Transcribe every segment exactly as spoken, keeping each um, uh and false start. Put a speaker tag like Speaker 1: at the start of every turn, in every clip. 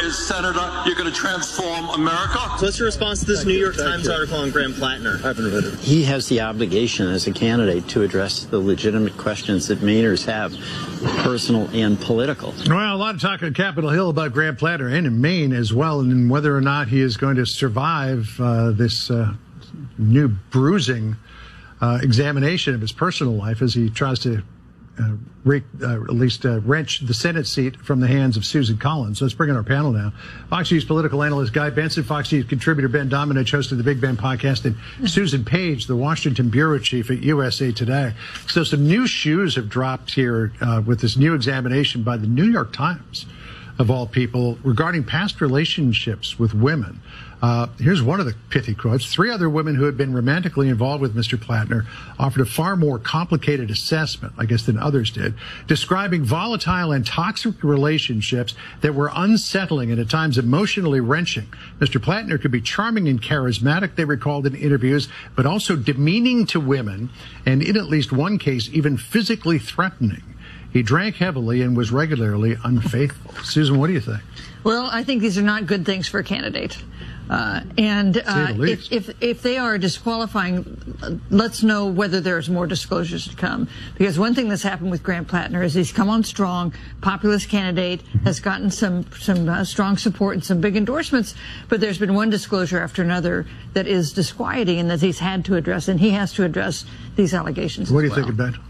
Speaker 1: a senator, you're going to transform America.
Speaker 2: So what's your response to this Thank New York you. Times article on Graham Plattner? I haven't read it.
Speaker 3: He has the obligation as a candidate to address the legitimate questions that Mainers have, personal and political.
Speaker 4: Well, a lot of talk on Capitol Hill about Graham Plattner and in Maine as well, and whether or not he is going to survive uh, this uh, new bruising uh, examination of his personal life as he tries to Uh, re, uh, at least uh, wrench the Senate seat from the hands of Susan Collins. So let's bring in our panel now. Fox News political analyst Guy Benson, Fox News contributor Ben Domenech, host of the Big Ben podcast, and Susan Page, the Washington bureau chief at U S A Today. So some new shoes have dropped here uh, with this new examination by the New York Times, of all people, regarding past relationships with women. Uh, here's one of the pithy quotes. Three other women who had been romantically involved with Mister Plattner offered a far more complicated assessment, I guess, than others did, describing volatile and toxic relationships that were unsettling and at times emotionally wrenching. Mister Plattner could be charming and charismatic, they recalled in interviews, but also demeaning to women, and in at least one case, even physically threatening. He drank heavily and was regularly unfaithful. Susan, what do you think?
Speaker 5: Well, I think these are not good things for a candidate. Uh, and uh, if, if if they are disqualifying, uh, let's know whether there's more disclosures to come. Because one thing that's happened with Graham Plattner is he's come on strong, populist candidate, has gotten some some uh, strong support and some big endorsements, but there's been one disclosure after another that is disquieting and that he's had to address, and he has to address these allegations.
Speaker 4: What do you
Speaker 5: well.
Speaker 4: think of that?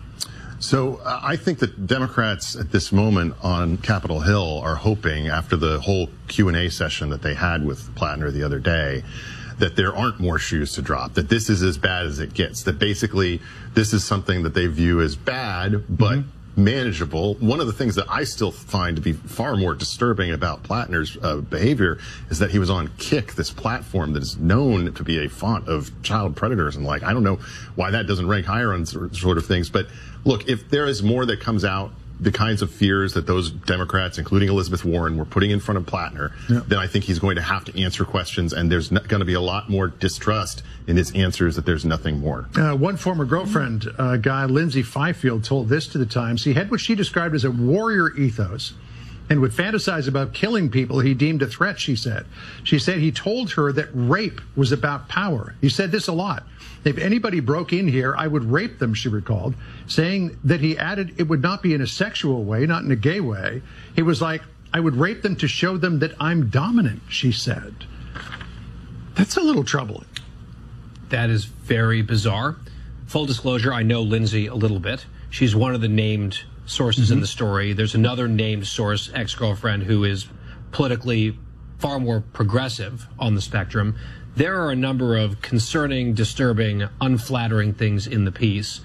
Speaker 6: So uh, I think that Democrats at this moment on Capitol Hill are hoping, after the whole Q and A session that they had with Plattner the other day, that there aren't more shoes to drop, that this is as bad as it gets, that basically this is something that they view as bad, but mm-hmm. manageable. One of the things that I still find to be far more disturbing about Plattner's uh, behavior is that he was on Kick, this platform that is known to be a font of child predators and like, I don't know why that doesn't rank higher on sort of things, but look, if there is more that comes out, the kinds of fears that those Democrats, including Elizabeth Warren, were putting in front of Plattner, yeah. then I think he's going to have to answer questions, and there's going to be a lot more distrust in his answers that there's nothing more.
Speaker 4: Uh, one former girlfriend, uh, guy, Lindsay Fifield, told this to the Times. He had what she described as a warrior ethos and would fantasize about killing people he deemed a threat, she said. She said he told her that rape was about power. He said this a lot. If anybody broke in here, I would rape them, she recalled, saying that he added it would not be in a sexual way, not in a gay way. He was like, I would rape them to show them that I'm dominant, she said. That's a little troubling.
Speaker 7: That is very bizarre. Full disclosure, I know Lindsay a little bit. She's one of the named sources mm-hmm. in the story. There's another named source, ex-girlfriend, who is politically far more progressive on the spectrum. There are a number of concerning, disturbing, unflattering things in the piece.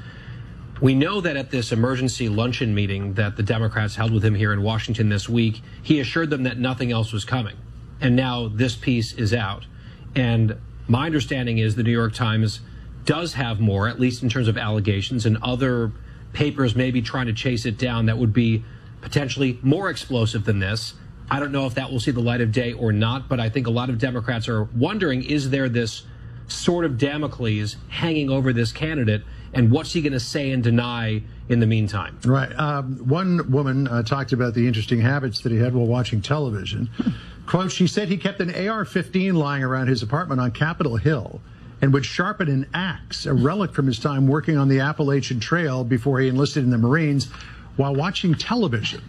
Speaker 7: We know that at this emergency luncheon meeting that the Democrats held with him here in Washington this week, he assured them that nothing else was coming. And now this piece is out. And my understanding is the New York Times does have more, at least in terms of allegations, and other papers may be trying to chase it down that would be potentially more explosive than this. I don't know if that will see the light of day or not, but I think a lot of Democrats are wondering, is there this sort of Damocles hanging over this candidate, and what's he going to say and deny in the meantime?
Speaker 4: Right. Um, one woman uh, talked about the interesting habits that he had while watching television. Quote, she said he kept an A R fifteen lying around his apartment on Capitol Hill and would sharpen an axe, a relic from his time working on the Appalachian Trail before he enlisted in the Marines, while watching television.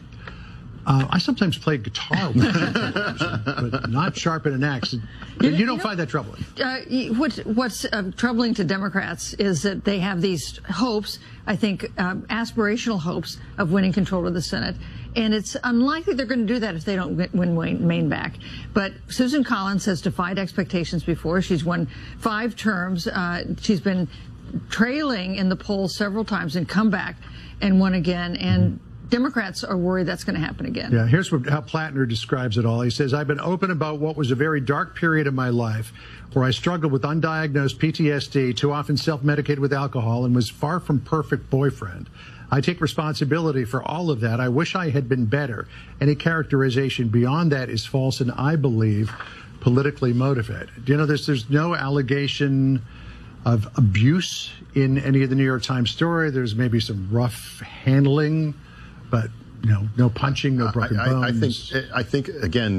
Speaker 4: Uh, I sometimes play guitar with television, but not sharpen an axe. You, you don't you know, find that troubling?
Speaker 5: Uh, what, what's uh, troubling to Democrats is that they have these hopes, I think, um, aspirational hopes of winning control of the Senate. And it's unlikely they're going to do that if they don't win Maine back. But Susan Collins has defied expectations before. She's won five terms. Uh, she's been trailing in the polls several times and come back and won again. And Democrats are worried that's going to happen again.
Speaker 4: Yeah, here's what, how Plattner describes it all. He says, I've been open about what was a very dark period of my life where I struggled with undiagnosed P T S D, too often self-medicated with alcohol, and was far from perfect boyfriend. I take responsibility for all of that. I wish I had been better. Any characterization beyond that is false and, I believe, politically motivated. You know, there's, there's no allegation of abuse in any of the New York Times story. There's maybe some rough handling, but, you know, no punching, no broken
Speaker 6: I, I,
Speaker 4: bones.
Speaker 6: I think, I think, again,